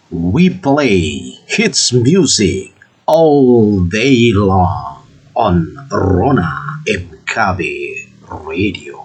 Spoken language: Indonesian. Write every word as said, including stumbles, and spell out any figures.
We play hits music all day long on Rona M K B Radio.